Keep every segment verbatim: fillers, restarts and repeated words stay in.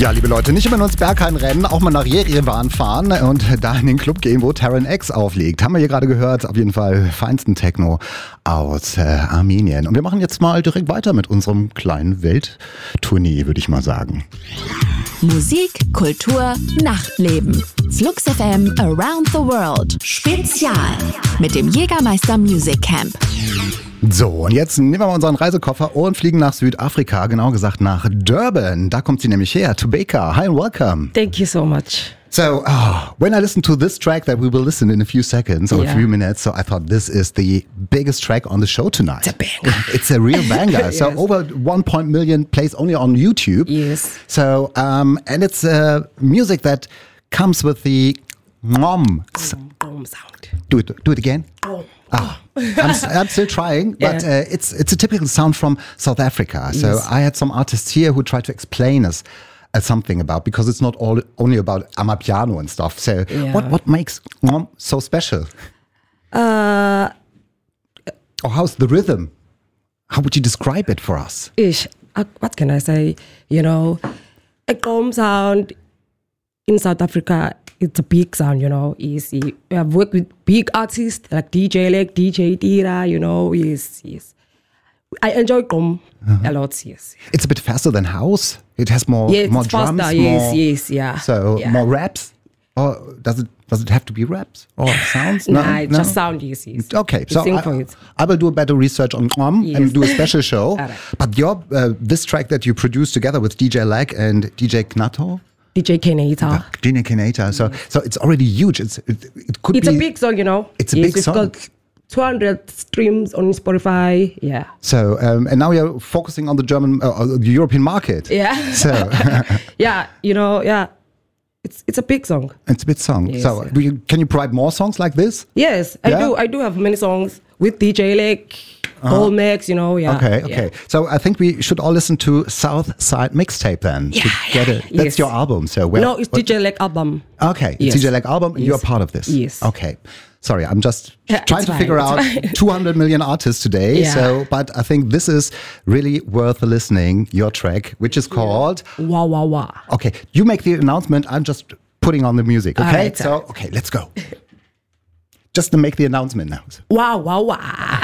Ja, liebe Leute, nicht immer nur ins Berghain rennen, auch mal nach Jerewan fahren und da in den Club gehen, wo Terran X auflegt. Haben wir hier gerade gehört, auf jeden Fall feinsten Techno aus äh, Armenien. Und wir machen jetzt mal direkt weiter mit unserem kleinen Welttournee, würde ich mal sagen. Musik, Kultur, Nachtleben. Flux F M Around the World. Spezial mit dem Jägermeister Music Camp. So, und jetzt nehmen wir mal unseren Reisekoffer und fliegen nach Südafrika, genau gesagt nach Durban. Da kommt sie nämlich her, Tobeka. Hi and welcome. Thank you so much. So, oh, when I listened to this track that we will listen in a few seconds or Yeah. a few minutes, so I thought this is the biggest track on the show tonight. It's a banger. It's a real banger. Yes. So over one point million plays only on YouTube. Yes. So, um, and it's uh, music that comes with the nom. Boom sound. Do it, do it again. Boom. Ah, I'm, s- I'm still trying, but Yeah. uh, it's it's a typical sound from South Africa. So Yes. I had some artists here who tried to explain us uh, something about, because it's not all only about Amapiano and stuff. So Yeah. what what makes nom so special? Uh, Or how's the rhythm? How would you describe it for us? ish. Uh, what can I say? You know, a boom sound in South Africa. It's a big sound, you know. Easy. We have worked with big artists like D J Lek, D J Tira, you know. Yes, yes. I enjoy Gqom a lot, yes. It's a bit faster than house. It has more Yeah, more it's drums, faster. more, Yes, yes, yeah. So yeah. more raps. Or does it does it have to be raps or sounds? Nah, it just sound, yes, yes. Okay, We so sing I, for it. I will do a better research on Gqom Yes. and do a special show. All right. But your uh, this track that you produced together with D J Lag and D J Knato, D J Kenata. D J Kenata, so so it's already huge. It's it, it could It's be a big song, you know. It's a yes, big we've song. got two hundred streams on Spotify. Yeah. So um, and now you're focusing on the German uh, uh, the European market. Yeah. So Yeah, you know, yeah. It's it's a big song. it's a bit song. Yes, so yeah. we, can you provide more songs like this? Yes, I Yeah? do. I do have many songs with D J Lake, Gold Max, you know, yeah. Okay, okay. Yeah. So I think we should all listen to South Side Mixtape then. to Yeah, get yeah, it. That's yes. your album. So where, No, it's what- D J Lake album. Okay, it's Yes. D J Lag album, and Yes. you're part of this. Yes. Okay. Sorry, I'm just Yeah, trying it's to fine, figure it's out fine. two hundred million artists today. Yeah. So, but I think this is really worth listening. Your track, which is called. Wow, wow, wow. Okay, you make the announcement. I'm just putting on the music. Okay. Alright, so, alright. okay, let's go. Just to make the announcement now. Wow, wow, wow.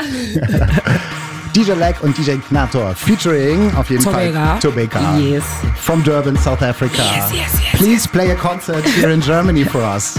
D J Lag und D J Knator featuring auf jeden Tobeka. Fall Tobeka. Yes. From Durban, South Africa. Yes, yes, yes, Please play a concert here in Germany for us.